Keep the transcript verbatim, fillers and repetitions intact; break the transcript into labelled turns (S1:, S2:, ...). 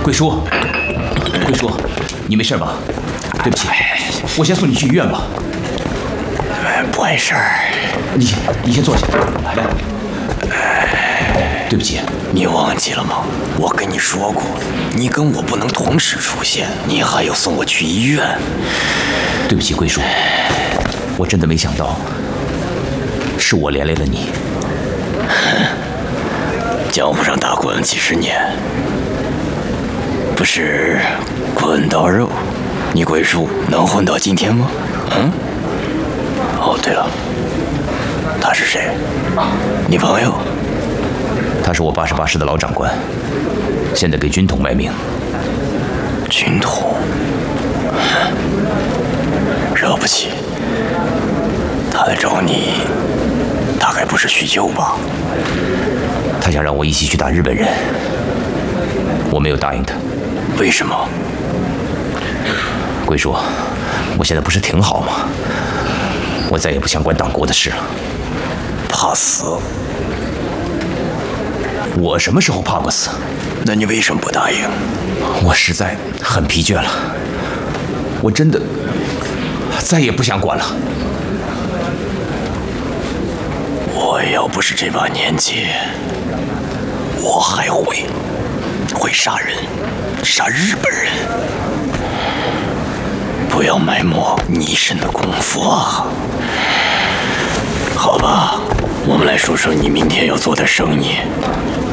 S1: 贵叔，贵叔，你没事吧？对不起，我先送你去医院吧。
S2: 不碍事儿。
S1: 你你先坐下，来。对不起，
S2: 你忘记了吗？我跟你说过，你跟我不能同时出现，你还要送我去医院。
S1: 对不起，贵叔，我真的没想到，是我连累了你。
S2: 江湖上打滚了几十年，不是滚刀肉，你贵叔能混到今天吗？嗯？哦，对了，他是谁？你朋友？
S1: 他是我八十八师的老长官，现在给军统卖命。
S2: 军统？惹不起。他来找你，大概不是叙旧吧？
S1: 他想让我一起去打日本人，我没有答应他。
S2: 为什么？
S1: 贵叔，我现在不是挺好吗？我再也不想管党国的事了。
S2: 怕死？
S1: 我什么时候怕过死？
S2: 那你为什么不答应？
S1: 我实在很疲倦了，我真的再也不想管了。
S2: 我要不是这把年纪，我还会会杀人，杀日本人。不要埋没你身的功夫啊！好吧，我们来说说你明天要做的生意。